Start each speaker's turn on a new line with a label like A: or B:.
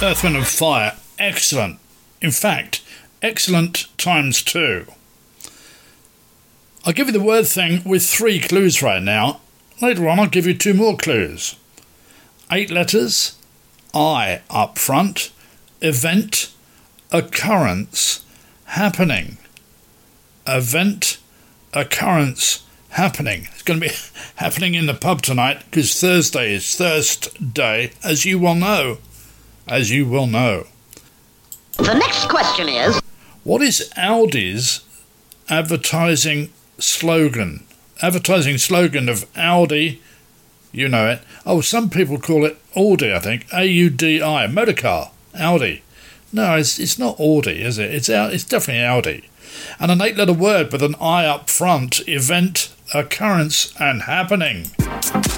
A: Earth, Wind and Fire. Excellent. In fact, excellent times 2. I'll give you the word thing with 3 clues right now. Later on, I'll give you 2 more clues. 8 letters, I up front, event, occurrence, happening. Event, occurrence, happening. It's going to be happening in the pub tonight because Thursday is Thirst Day, as you will know. As you will know.
B: The next question is...
A: What is Audi's advertising slogan? Advertising slogan of Audi, you know it. Oh, some people call it Audi, I think. A-U-D-I, motorcar, Audi. No, it's not Audi, is it? It's definitely Audi. And an 8-letter word with an I up front, event, occurrence and happening.